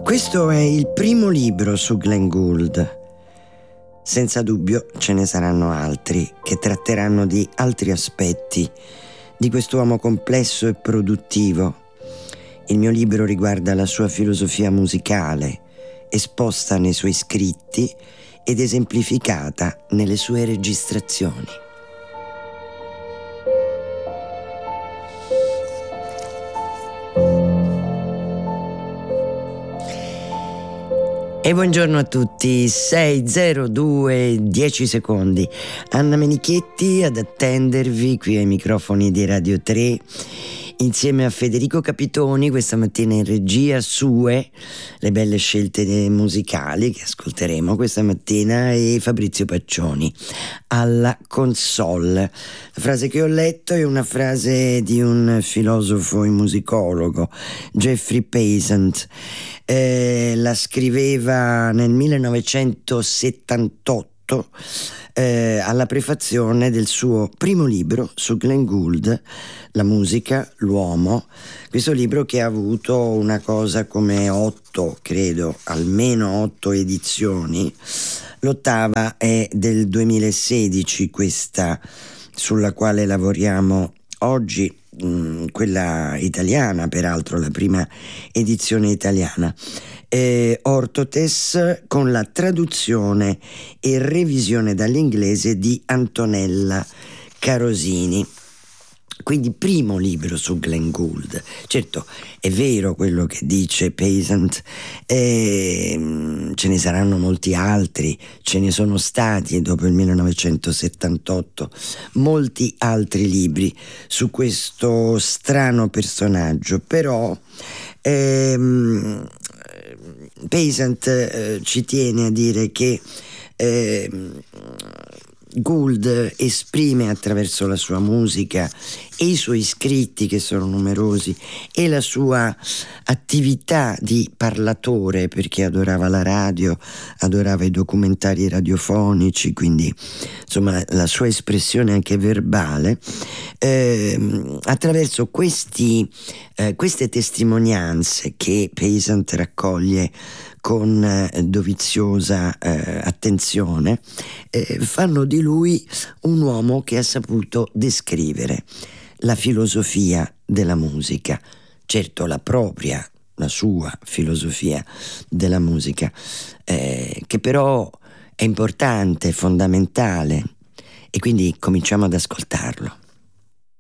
Questo è il primo libro su Glenn Gould. Senza dubbio ce ne saranno altri che tratteranno di altri aspetti di quest'uomo complesso e produttivo. Il mio libro riguarda la sua filosofia musicale, esposta nei suoi scritti ed esemplificata nelle sue registrazioni. E buongiorno a tutti, 6:02, 10 secondi. Anna Menichetti ad attendervi qui ai microfoni di Radio 3 insieme a Federico Capitoni, questa mattina in regia sue, le belle scelte musicali che ascolteremo questa mattina, e Fabrizio Paccioni alla console. La frase che ho letto è una frase di un filosofo e musicologo, Jeffrey Peasant. La scriveva nel 1978 alla prefazione del suo primo libro su Glenn Gould, La musica, l'uomo. Questo libro che ha avuto una cosa come 8, credo, almeno 8 edizioni. L'ottava è del 2016, questa sulla quale lavoriamo oggi, quella italiana, peraltro la prima edizione italiana, Orthotes, con la traduzione e revisione dall'inglese di Antonella Carosini. Quindi primo libro su Glenn Gould. Certo, è vero quello che dice Peasant, ce ne saranno molti altri, ce ne sono stati dopo il 1978 molti altri libri su questo strano personaggio, però Peasant ci tiene a dire che Gould esprime attraverso la sua musica e i suoi scritti, che sono numerosi, e la sua attività di parlatore, perché adorava la radio, adorava i documentari radiofonici, quindi insomma la sua espressione anche verbale, attraverso queste testimonianze che Peasant raccoglie con doviziosa attenzione, fanno di lui un uomo che ha saputo descrivere la filosofia della musica, certo la sua filosofia della musica, che però è importante, fondamentale, e quindi cominciamo ad ascoltarlo.